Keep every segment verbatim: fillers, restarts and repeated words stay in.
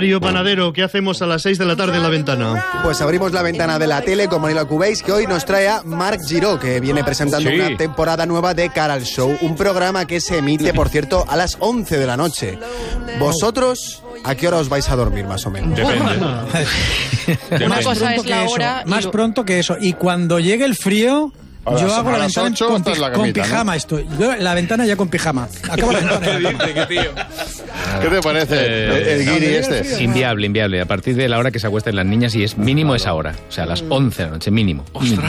Mario Panadero, ¿qué hacemos a las seis de la tarde en La Ventana? Pues abrimos la ventana de la tele con Manila Cubéis, que hoy nos trae a Marc Giró, que viene presentando sí. una temporada nueva de Cara al Show, un programa que se emite, por cierto, a las once de la noche. ¿Vosotros a qué hora os vais a dormir, más o menos? Depende. Depende. Una cosa es la hora... Más lo... pronto que eso. Y cuando llegue el frío... Ahora, yo hago la ventana ocho, con, pi la camita, con pijama, ¿no? Estoy. Yo la ventana ya con pijama. Acabo la ventana. ¿Qué dice, qué tío? ¿Qué te parece eh, el guiri este? Inviable, inviable. A partir de la hora que se acuesten las niñas, y es mínimo esa hora. O sea, a las once de la noche, mínimo. mínimo.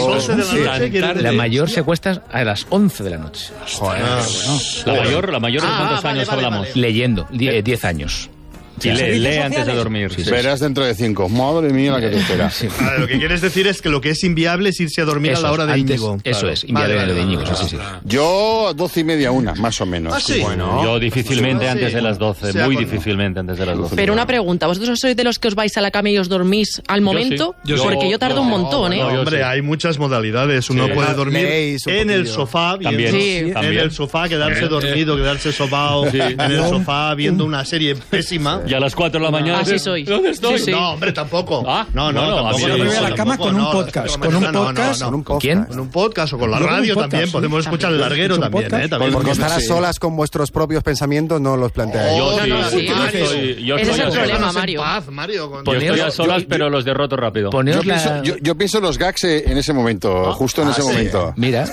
Yo, la mayor se acuesta a las once de la noche. Joder. Ah, bueno. La mayor, la mayor, ¿de ah, cuántos vale, años vale, hablamos? Vale. Leyendo, diez años. Y lee, lee antes de dormir. Sí, sí. Verás dentro de cinco. Madre mía, la que te espera. Sí. Vale, lo que quieres decir es que lo que es inviable es irse a dormir eso a la hora de antes, Íñigo. Eso claro. es, inviable vale, vale, de Íñigo. Vale, sí, sí, sí. Yo a doce y media, una, más o menos. ¿Ah, sí? Bueno, yo difícilmente sí, antes sí. de las doce, sí, muy difícilmente antes de las doce. Pero una pregunta, ¿vosotros sois de los que os vais a la cama y os dormís al momento? Yo sí. yo Porque yo tardo yo, un montón, no, ¿eh? No, hombre, sí. hay muchas modalidades. Uno sí. puede dormir en el sofá, también, sí. en el sofá, quedarse dormido, quedarse sobao en el sofá viendo una serie pésima. Y a las cuatro de la mañana. Así soy. ¿Dónde estoy? Sí, sí. No, hombre, tampoco. ¿Ah? No, no, bueno, tampoco. Yo me voy a la cama con un podcast. Con un podcast. ¿Con quién? Con un podcast o con la radio también. Podemos escuchar el larguero también, ¿eh? Porque estar a solas con vuestros propios pensamientos no los planteáis. Yo sí. Ese es el problema, Mario. Yo estoy a solas, pero los derroto rápido. Yo pienso los gags en ese momento, justo en ese momento. Mira,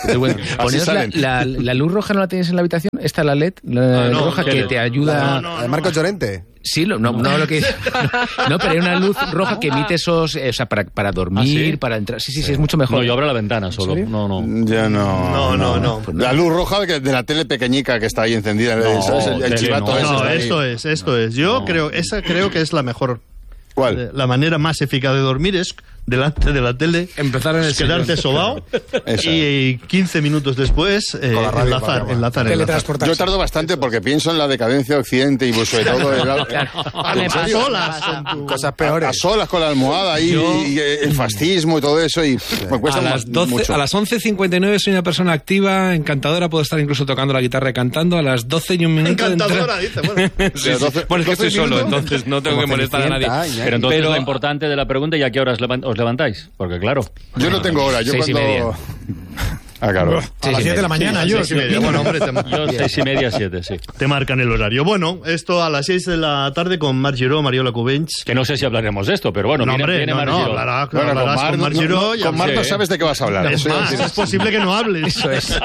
la luz roja no la tienes en la habitación. Esta la L E D, la roja que te ayuda. ¿De Marcos Llorente? Sí, no, no, no lo que no, no, pero hay una luz roja que emite esos, o sea, para, para dormir, ¿Ah, sí? para entrar. Sí, sí, sí, es mucho mejor. No, yo abro la ventana solo. No, no. Ya no. No, no, no. no. La luz roja de la tele pequeñica que está ahí encendida, no, ¿sabes? El, el chivato no, ese. No, esto es, esto es. Yo no. creo, esa creo que es la mejor. ¿Cuál? La manera más eficaz de dormir es delante de la tele, empezar en el quedarte sobao y quince minutos después eh, enlazar, enlazar, enlazar. Yo tardo bastante porque pienso en la decadencia de Occidente y sobre todo el, a solas con cosas peores, a, a solas con la almohada y, Yo... y el fascismo y todo eso, y me cuesta a las doce, mucho. A las once cincuenta y nueve soy una persona activa, encantadora, puedo estar incluso tocando la guitarra y cantando. A las doce y un minuto encantadora entre... dice, bueno. sí, sí. doce, bueno, es que estoy solo, entonces no tengo que molestar a nadie. Pero entonces Pero... lo importante de la pregunta, ¿y a qué horas os levantáis? Porque claro. Yo no tengo hora, yo seis cuando... y media. Ah, claro. A las siete de la mañana, yo. Seis y media. Bueno, hombre, te... yo seis y media, siete, sí. Te marcan el horario. Bueno, esto a las seis de la tarde con Marc Giró, Mariola Cubens. Que no sé si hablaremos de esto, pero bueno, no, viene, hombre, viene no, Marc no, Giró. Hablará, bueno, hablarás con Mar, con Marc Giró. No, con Marc no sabes de qué vas a hablar. Es más, es posible que no hables. Eso es.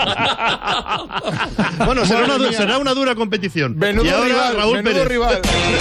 Bueno, será una, será una dura competición. Menudo y ahora, rival, Raúl menudo Pérez. rival.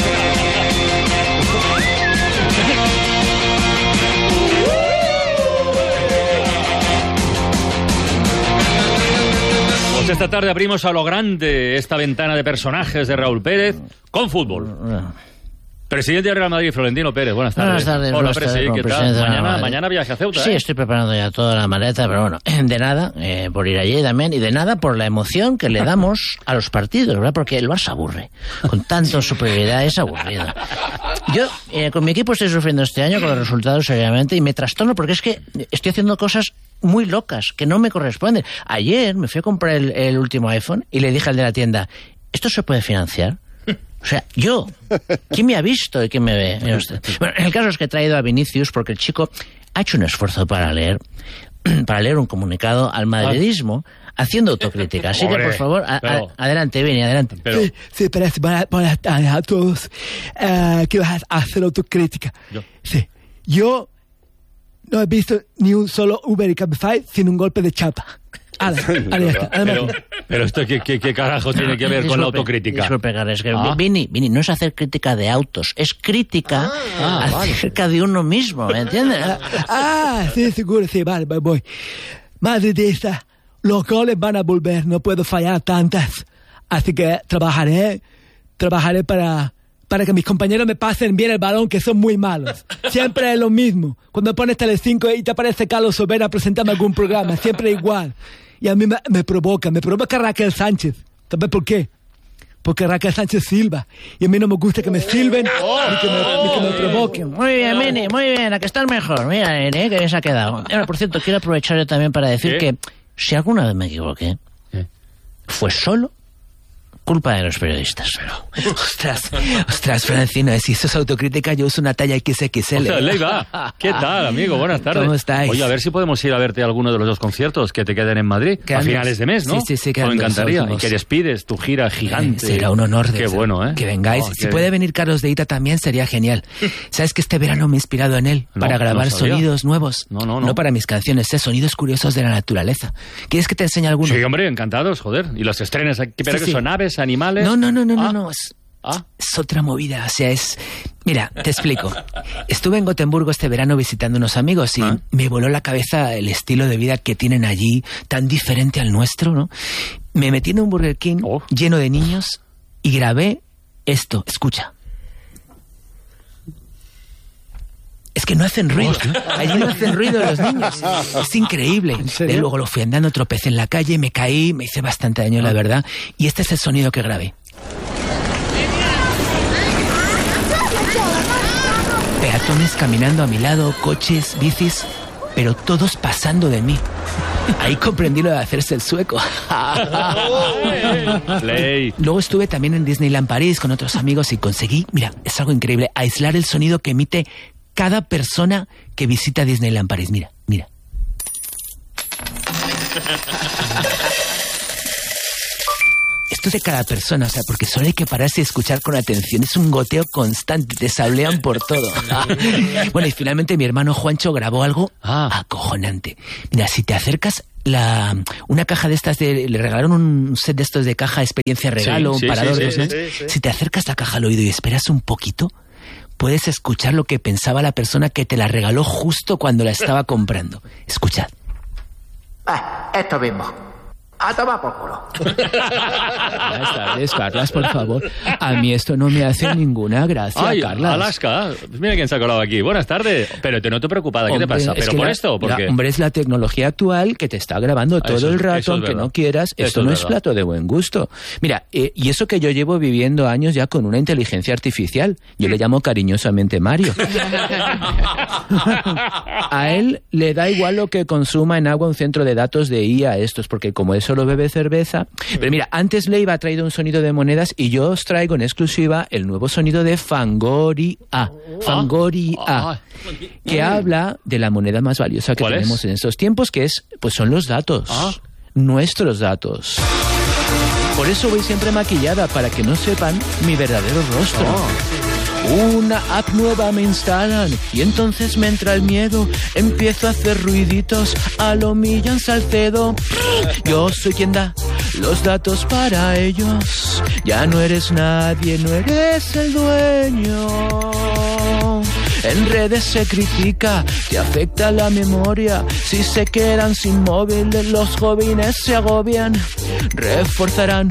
Pues esta tarde abrimos a lo grande esta ventana de personajes de Raúl Pérez con fútbol. Presidente de Real Madrid, Florentino Pérez, buenas tardes. Buenas tardes. Hola, buenas Presi, ¿qué tal? Mañana, mañana viaje a Ceuta, Sí, ¿eh? estoy preparando ya toda la maleta, pero bueno, de nada eh, por ir allí también, y de nada por la emoción que le damos a los partidos, ¿verdad? Porque el Barça aburre. Con tanto superioridad es aburrido. Yo, eh, con mi equipo estoy sufriendo este año con los resultados seriamente y me trastorno porque es que estoy haciendo cosas muy locas que no me corresponden. Ayer me fui a comprar el, el último iPhone y le dije al de la tienda, ¿esto se puede financiar? O sea, yo, ¿quién me ha visto y quién me ve? Mira usted. Bueno, el caso es que he traído a Vinicius porque el chico ha hecho un esfuerzo para leer, para leer un comunicado al madridismo, haciendo autocrítica. Así que, por favor, a, a, adelante, Vini, adelante. Pero... Sí, sí, pero es buenas, buenas tardes a todos. Uh, que vas a hacer autocrítica. Yo. Sí, yo no he visto ni un solo Uber y Cabify sin un golpe de chapa. Ala, ala, está, pero, pero esto, ¿qué, qué, ¿qué carajo tiene que ver disculpe, con la autocrítica? Disculpe, es que ¿Ah? Vini, Vini, no es hacer crítica de autos, es crítica ah, acerca vale. de uno mismo, ¿me entiendes? Ah, sí, seguro, sí, vale, voy, voy. Madridista, los goles van a volver, no puedo fallar tantas. Así que trabajaré, trabajaré para... para que mis compañeros me pasen bien el balón, que son muy malos. Siempre es lo mismo. Cuando pones Telecinco y te aparece Carlos Sobera presentando algún programa, siempre igual. Y a mí me, me provoca, me provoca Raquel Sánchez. ¿Sabes por qué? Porque Raquel Sánchez silba. Y a mí no me gusta que me silben ni que me, ni que me provoquen. Muy bien, Mini, muy bien. Aquí estás mejor. Mira, Mini, que bien se ha quedado. Ahora, por cierto, quiero aprovechar yo también para decir ¿Qué? que si alguna vez me equivoqué, ¿Qué? fue solo culpa de los periodistas. Pero... ostras, ostras, Francino, si eso es autocrítica, yo uso una talla equis equis ele. O sea, Leiva, ¿qué tal, amigo? Buenas tardes. ¿Cómo estáis? Oye, a ver si podemos ir a verte a alguno de los dos conciertos que te queden en Madrid a finales de mes, ¿no? Sí, sí, sí. Me encantaría. Y que despides tu gira gigante. Eh, será un honor. De Qué bueno, ¿eh? Que vengáis. Oh, si puede venir Carlos de Ita también sería genial. ¿Sabes que este verano me he inspirado en él no, para grabar no sonidos nuevos? No, no, no. No para mis canciones, ¿eh? Sonidos curiosos de la naturaleza. ¿Quieres que te enseñe alguno? Sí, hombre, encantados, joder. Y los estrenes aquí, pero sí, que sí. son aves, animales. No, no, no, no, ah. no, no. Es, ah. es otra movida. O sea, es. Mira, te explico. Estuve en Gotemburgo este verano visitando unos amigos y ¿Ah? me voló la cabeza el estilo de vida que tienen allí, tan diferente al nuestro, ¿no? Me metí en un Burger King oh. lleno de niños y grabé esto. Escucha. Es que no hacen ruido. Allí no hacen ruido los niños. Es increíble. Y luego lo fui andando, tropecé en la calle, me caí, me hice bastante daño, la verdad. Y este es el sonido que grabé. Peatones caminando a mi lado, coches, bicis, pero todos pasando de mí. Ahí comprendí lo de hacerse el sueco. Luego estuve también en Disneyland París con otros amigos y conseguí, mira, es algo increíble, aislar el sonido que emite cada persona que visita Disneyland París. Mira, mira. Esto es de cada persona, o sea, porque solo hay que pararse y escuchar con atención. Es un goteo constante, te sablean por todo. Bueno, y finalmente mi hermano Juancho grabó algo ah. acojonante. Mira, si te acercas, la una caja de estas, de, le regalaron un set de estos de caja experiencia regalo, sí, un parador. Sí, sí, sí, sí, sí. Si te acercas la caja al oído y esperas un poquito, puedes escuchar lo que pensaba la persona que te la regaló justo cuando la estaba comprando. Escuchad. Ah, esto mismo. A tomar por culo. Buenas tardes, Carlas, por favor. A mí esto no me hace ninguna gracia, Ay, Carlas. Alaska, pues mira quién se ha colado aquí. Buenas tardes. Pero te noto preocupada, ¿qué hombre, te pasa? ¿Pero por la, esto o por la, qué? Hombre, es la tecnología actual que te está grabando todo eso, el rato, aunque no quieras. Esto eso no es, es plato de buen gusto. Mira, eh, y eso que yo llevo viviendo años ya con una inteligencia artificial. Yo le llamo cariñosamente Mario. A él le da igual lo que consuma en agua un centro de datos de I A estos, porque como eso lo bebe cerveza. Pero mira, antes Leiva ha traído un sonido de monedas y yo os traigo en exclusiva el nuevo sonido de Fangoria. Fangoria, que habla de la moneda más valiosa que tenemos es? en estos tiempos, que es, pues son los datos. Ah. Nuestros datos. Por eso voy siempre maquillada, para que no sepan mi verdadero rostro. Oh. Una app nueva me instalan y entonces me entra el miedo. Empiezo a hacer ruiditos a lo Millán Salcedo. Yo soy quien da los datos para ellos. Ya no eres nadie, no eres el dueño. En redes se critica, te afecta la memoria. Si se quedan sin móvil, los jóvenes se agobian. Reforzarán